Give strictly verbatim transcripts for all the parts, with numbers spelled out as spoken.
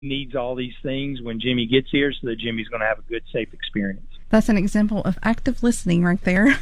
needs all these things when Jimmy gets here so that Jimmy's going to have a good, safe experience. That's an example of active listening right there.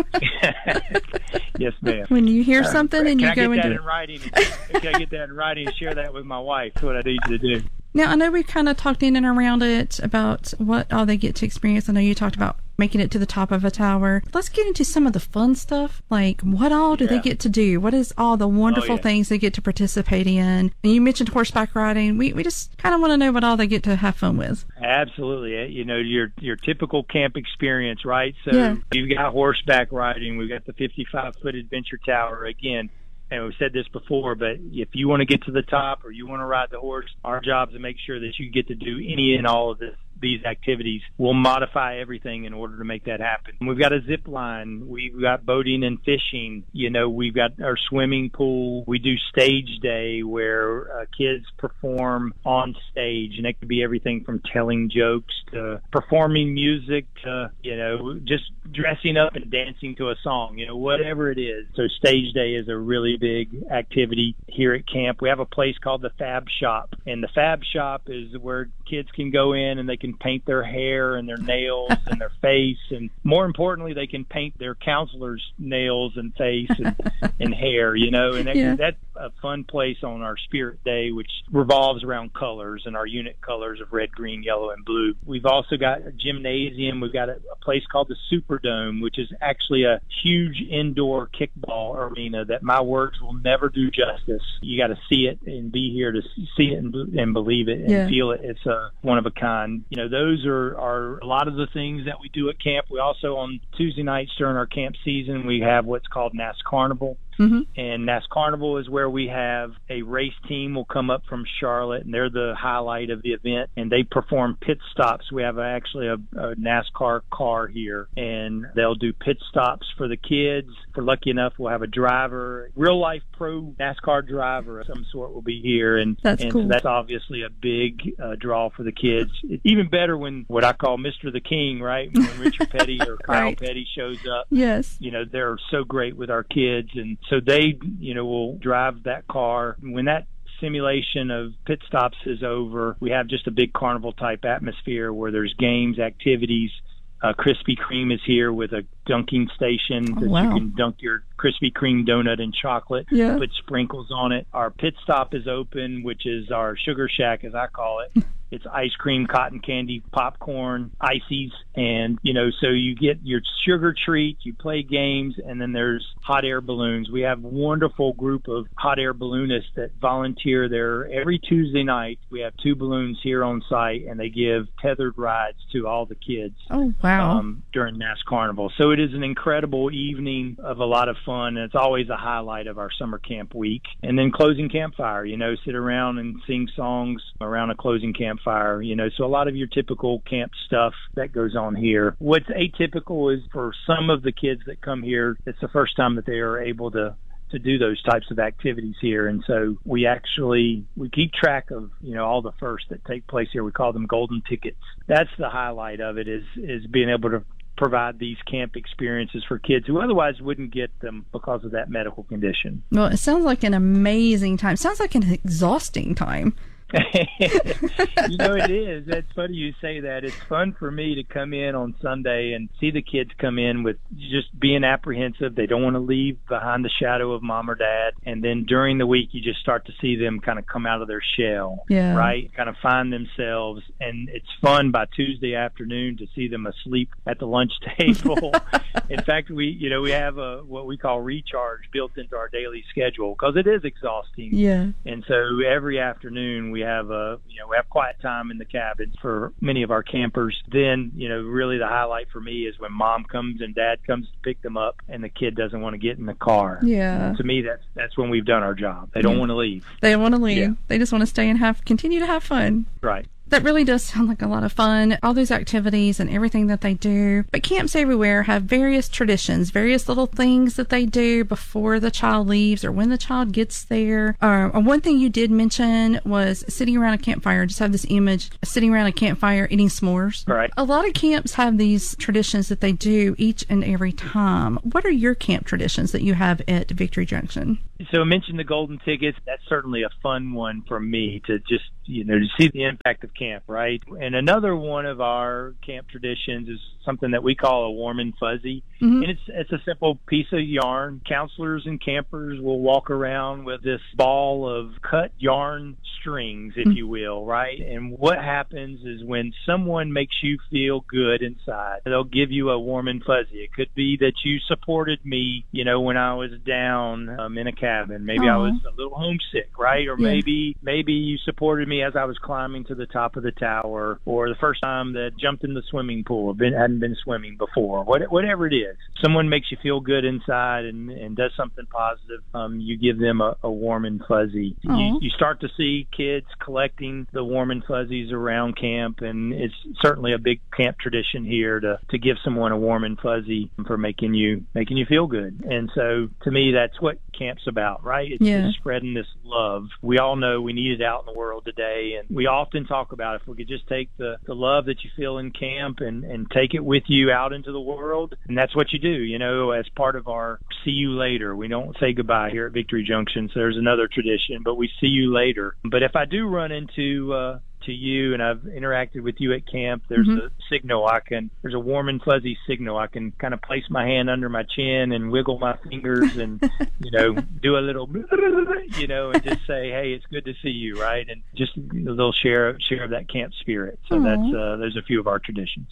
Yes, ma'am. When you hear something uh, and you go into it. In writing, can I get that in writing and share that with my wife? That's what I need you to do. Now, I know we kind of talked in and around it about what all they get to experience. I know you talked about making it to the top of a tower. Let's get into some of the fun stuff. Like, what all do yeah. they get to do? What is all the wonderful oh, yeah. things they get to participate in? And you mentioned horseback riding. We we just kind of want to know what all they get to have fun with. Absolutely. You know, your your typical camp experience, right? So yeah. you've got horseback riding. We've got the fifty-five foot adventure tower. Again, and we've said this before, but if you want to get to the top or you want to ride the horse, our job is to make sure that you get to do any and all of this. These activities. We'll modify everything in order to make that happen. We've got a zip line. We've got boating and fishing. You know, we've got our swimming pool. We do stage day where uh, kids perform on stage, and it could be everything from telling jokes to performing music to, you know, just dressing up and dancing to a song, you know, whatever it is. So stage day is a really big activity here at camp. We have a place called the Fab Shop, and the Fab Shop is where kids can go in and they can paint their hair and their nails and their face, and more importantly, they can paint their counselor's nails and face and, and hair, you know, and that, yeah. that's a fun place on our Spirit Day, which revolves around colors and our unit colors of red, green, yellow, and blue. We've also got a gymnasium. We've got a, a place called the Superdome, which is actually a huge indoor kickball arena that my words will never do justice. You got to see it and be here to see it and, and believe it and yeah. feel it. It's a one of a kind. You know, those are, are a lot of the things that we do at camp. We also, on Tuesday nights during our camp season, we have what's called N A S Carnival. Mm-hmm. And N A S Carnival is where we have a race team will come up from Charlotte, and they're the highlight of the event, and they perform pit stops. We have a, actually a, a NASCAR car here, and they'll do pit stops for the kids. If we're lucky enough, we'll have a driver, real-life pro NASCAR driver of some sort will be here, and, that's, and cool. so that's obviously a big uh, draw for the kids. It's even better when what I call Mister the King, right? When Richard Petty or Kyle right. Petty shows up. Yes. You know, they're so great with our kids, and so they, you know, will drive that car. When that simulation of pit stops is over, we have just a big carnival type atmosphere where there's games, activities. Uh, Krispy Kreme is here with a dunking station oh, that wow. you can dunk your Krispy Kreme donut in chocolate, yeah. put sprinkles on it. Our pit stop is open, which is our sugar shack, as I call it. It's ice cream, cotton candy, popcorn, ices, and, you know, so you get your sugar treat, you play games, and then there's hot air balloons. We have a wonderful group of hot air balloonists that volunteer there every Tuesday night. We have two balloons here on site, and they give tethered rides to all the kids. Oh, wow. Um, during N A S Carnival. So it is an incredible evening of a lot of fun, and it's always a highlight of our summer camp week. And then closing campfire, you know, sit around and sing songs around a closing campfire, you know, so a lot of your typical camp stuff that goes on here. What's atypical is for some of the kids that come here, it's the first time that they are able to to do those types of activities here. And so we actually, we keep track of, you know, all the firsts that take place here. We call them golden tickets. That's the highlight of it, is, is being able to provide these camp experiences for kids who otherwise wouldn't get them because of that medical condition. Well, it sounds like an amazing time. Sounds like an exhausting time. You know, it is. It's funny you say that. It's fun for me to come in on Sunday and see the kids come in with just being apprehensive. They don't want to leave behind the shadow of mom or dad. And then during the week, you just start to see them kind of come out of their shell, yeah. right? Kind of find themselves. And it's fun by Tuesday afternoon to see them asleep at the lunch table. In fact, we, you know, we have a what we call recharge built into our daily schedule because it is exhausting. Yeah. And so every afternoon we have a, you know, we have quiet time in the cabins for many of our campers. Then, you know, really the highlight for me is when mom comes and dad comes to pick them up and the kid doesn't want to get in the car. Yeah. And to me, that's that's when we've done our job. They don't yeah. want to leave. They don't want to leave. Yeah. They just want to stay and have continue to have fun. Right. That really does sound like a lot of fun, all those activities and everything that they do. But camps everywhere have various traditions, various little things that they do before the child leaves or when the child gets there. Uh, one thing you did mention was sitting around a campfire. Just have this image of sitting around a campfire eating s'mores. Right. A lot of camps have these traditions that they do each and every time. What are your camp traditions that you have at Victory Junction? So I mentioned the golden tickets. That's certainly a fun one for me to just you know, to see the impact of camp, right? And another one of our camp traditions is something that we call a warm and fuzzy. Mm-hmm. And it's it's a simple piece of yarn. Counselors and campers will walk around with this ball of cut yarn strings, if mm-hmm. you will, right? And what happens is when someone makes you feel good inside, they'll give you a warm and fuzzy. It could be that you supported me, you know, when I was down um, in a cabin. Maybe Aww. I was a little homesick, right? Or yeah. maybe maybe you supported me as I was climbing to the top of the tower, or the first time that jumped in the swimming pool, been, hadn't been swimming before, what, whatever it is. Someone makes you feel good inside and, and does something positive, um, you give them a, a warm and fuzzy. You, you start to see kids collecting the warm and fuzzies around camp, and it's certainly a big camp tradition here to, to give someone a warm and fuzzy for making you making you feel good. And so to me, that's what camp's about, right? It's yeah. just spreading this love. We all know we need it out in the world today, and we often talk about if we could just take the, the love that you feel in camp and, and take it with you out into the world. And that's what you do, you know, as part of our see you later. We don't say goodbye here at Victory Junction, so there's another tradition, but we see you later. But if I do run into uh to you and I've interacted with you at camp, there's mm-hmm. a signal I can, there's a warm and fuzzy signal. I can kind of place my hand under my chin and wiggle my fingers and, you know, do a little, you know, and just say, hey, it's good to see you, right? And just a little share, share of that camp spirit. So Aww. that's, uh, there's a few of our traditions.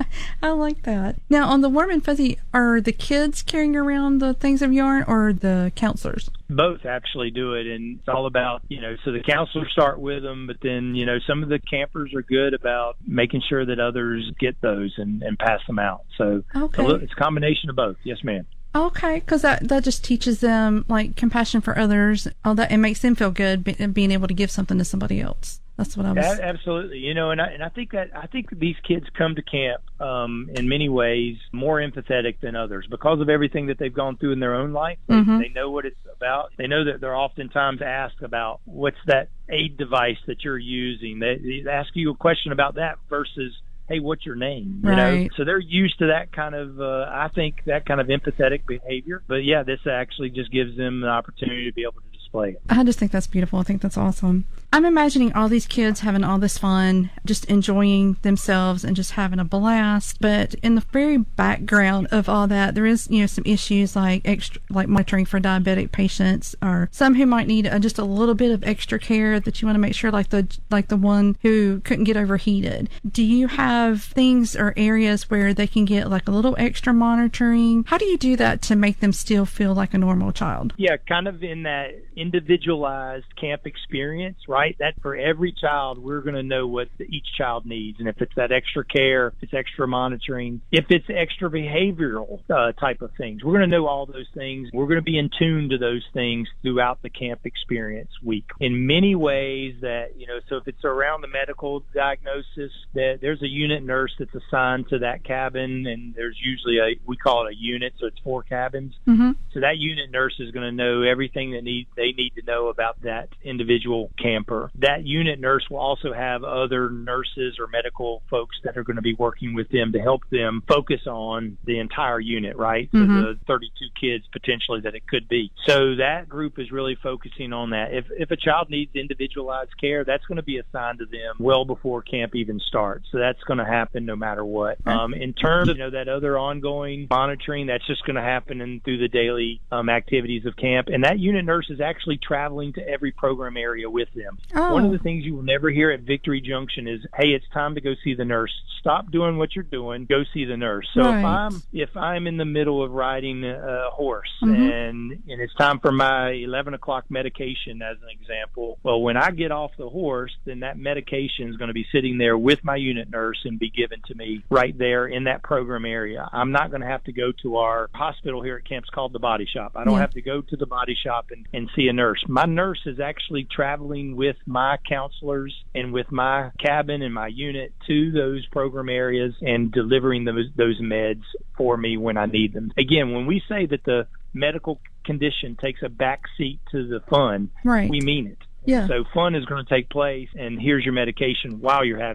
I like that. Now, on the warm and fuzzy, are the kids carrying around the things of yarn or the counselors? Both actually do it, and it's all about, you know, so the counselors start with them, but then, you know, some of the campers are good about making sure that others get those and, and pass them out. So okay. it's a combination of both. Yes, ma'am. Okay, because that, that just teaches them, like, compassion for others. All that, it makes them feel good be, being able to give something to somebody else. That's what I was. Absolutely, you know, and I and I think that I think these kids come to camp um, in many ways more empathetic than others because of everything that they've gone through in their own life. They, mm-hmm. they know what it's about. They know that they're oftentimes asked about what's that aid device that you're using. They, they ask you a question about that versus, hey, what's your name? You right. know, so they're used to that kind of, uh, I think, that kind of empathetic behavior. But yeah, this actually just gives them the opportunity to be able to display it. I just think that's beautiful. I think that's awesome. I'm imagining all these kids having all this fun, just enjoying themselves and just having a blast. But in the very background of all that, there is, you know, some issues like extra, like monitoring for diabetic patients, or some who might need uh, just a little bit of extra care that you want to make sure, like the like the one who couldn't get overheated. Do you have things or areas where they can get like a little extra monitoring? How do you do that to make them still feel like a normal child? Yeah, kind of in that individualized camp experience, right? That for every child, we're going to know what each child needs. And if it's that extra care, if it's extra monitoring, if it's extra behavioral uh, type of things, we're going to know all those things. We're going to be in tune to those things throughout the camp experience week. In many ways that, you know, so if it's around the medical diagnosis, that there's a unit nurse that's assigned to that cabin, and there's usually a, we call it a unit, so it's four cabins. Mm-hmm. So that unit nurse is going to know everything that need, they need to know about that individual camper. That unit nurse will also have other nurses or medical folks that are going to be working with them to help them focus on the entire unit, right? Mm-hmm. So the thirty-two kids potentially that it could be. So that group is really focusing on that. If if a child needs individualized care, that's going to be assigned to them well before camp even starts. So that's going to happen no matter what. Um, in terms of, you know, that other ongoing monitoring, that's just going to happen in, through the daily um, activities of camp. And that unit nurse is actually traveling to every program area with them. Oh. One of the things you will never hear at Victory Junction is, hey, it's time to go see the nurse. Stop doing what you're doing. Go see the nurse. So right. if I'm if I'm in the middle of riding a horse mm-hmm. and and it's time for my eleven o'clock medication, as an example, well, when I get off the horse, then that medication is going to be sitting there with my unit nurse and be given to me right there in that program area. I'm not going to have to go to our hospital here at camp. It's called the Body Shop. I don't yeah. have to go to the Body Shop and, and see a nurse. My nurse is actually traveling with my counselors and with my cabin and my unit to those program areas and delivering those those meds for me when I need them. Again, when we say that the medical condition takes a back seat to the fun, right. we mean it. Yeah. So fun is going to take place, and here's your medication while you're having fun.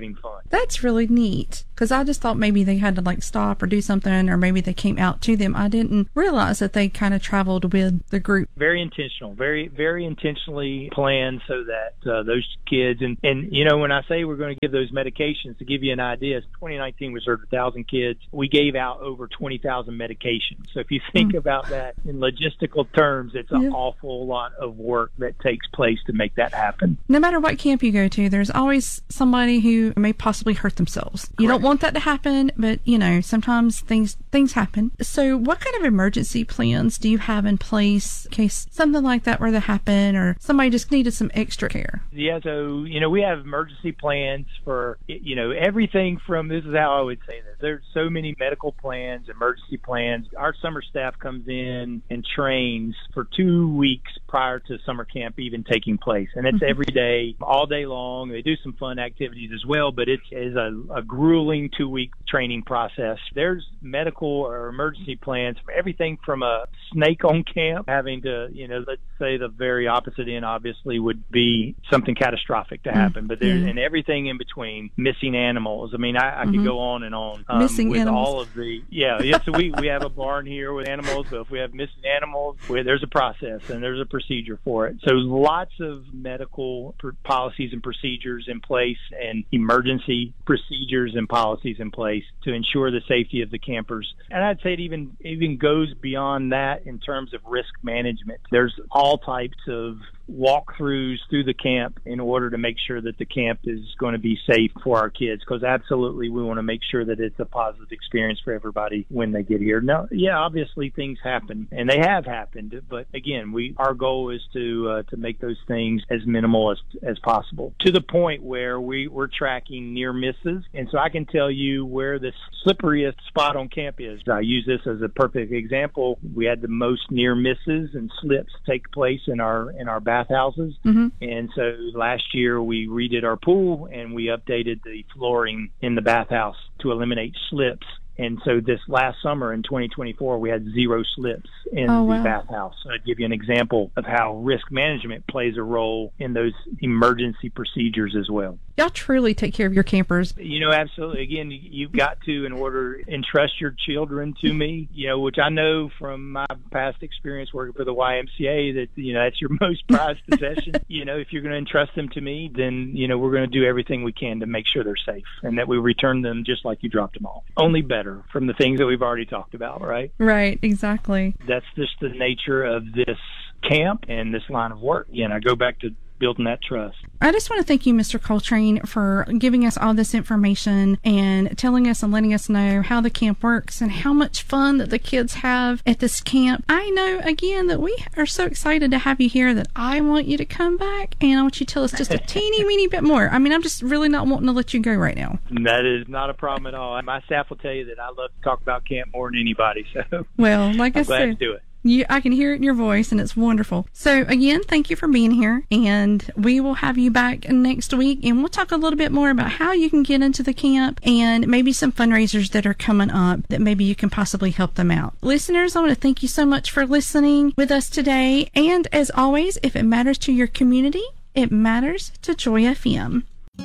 That's really neat, because I just thought maybe they had to like stop or do something, or maybe they came out to them. I didn't realize that they kind of traveled with the group. Very intentional, very, very intentionally planned so that uh, those kids, and, and, you know, when I say we're going to give those medications, to give you an idea, twenty nineteen we served one thousand kids. We gave out over twenty thousand medications. So if you think mm. about that in logistical terms, it's an yeah. awful lot of work that takes place to make that happen. No matter what camp you go to, there's always somebody who may possibly hurt themselves. Correct. You don't want that to happen, but, you know, sometimes things things happen. So what kind of emergency plans do you have in place in case something like that were to happen, or somebody just needed some extra care? Yeah, so, you know, we have emergency plans for, you know, everything from, this is how I would say this, there's so many medical plans, emergency plans. Our summer staff comes in and trains for two weeks prior to summer camp even taking place. And it's mm-hmm. every day, all day long. They do some fun activities as well, but it is a, a grueling two-week training process. There's medical or emergency plans for everything from a snake on camp, having to, you know, let's say the very opposite end obviously would be something catastrophic to happen, mm-hmm. but there's and everything in between, missing animals. I mean, I, I mm-hmm. could go on and on um, missing with animals. all of the, yeah, yeah. So we, we have a barn here with animals, but if we have missing animals, we, there's a process and there's a procedure for it. So lots of medical pr- policies and procedures in place, and emergency procedures and policies in place to ensure the safety of the campers. And I'd say it even even goes beyond that in terms of risk management. There's all types of walkthroughs through the camp in order to make sure that the camp is going to be safe for our kids, because absolutely we want to make sure that it's a positive experience for everybody when they get here. Now, yeah, obviously things happen, and they have happened, but again, we our goal is to uh, to make those things as minimal as as possible, to the point where we, we're tracking near misses. And so I can tell you where the slipperiest spot on camp is. I use this as a perfect example. We had the most near misses and slips take place in our in our bathhouses. Mm-hmm. And so last year we redid our pool and we updated the flooring in the bathhouse to eliminate slips. And so this last summer in twenty twenty-four, we had zero slips in oh, the wow. bathhouse. So I'd give you an example of how risk management plays a role in those emergency procedures as well. Y'all truly take care of your campers. You know, absolutely. Again, you've got to, in order to entrust your children to me, you know, which I know from my past experience working for the Y M C A that, you know, that's your most prized possession. You know, if you're going to entrust them to me, then, you know, we're going to do everything we can to make sure they're safe and that we return them just like you dropped them off. Only better from the things that we've already talked about, right? Right, exactly. That's just the nature of this camp and this line of work. Again, I go back to building that trust. I just want to thank you, Mister Coltrane, for giving us all this information and telling us and letting us know how the camp works and how much fun that the kids have at this camp. I know, again, that we are so excited to have you here that I want you to come back, and I want you to tell us just a teeny weeny bit more. I mean, I'm just really not wanting to let you go right now. That is not a problem at all. My staff will tell you that I love to talk about camp more than anybody. So, well, like I'm I glad said, to do it. You, I can hear it in your voice, and it's wonderful. So, again, thank you for being here, and we will have you back next week, and we'll talk a little bit more about how you can get into the camp and maybe some fundraisers that are coming up that maybe you can possibly help them out. Listeners, I want to thank you so much for listening with us today, and as always, if it matters to your community, it matters to Joy F M.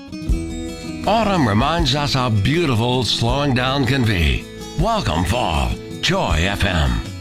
Autumn reminds us how beautiful slowing down can be. Welcome, fall. Joy F M.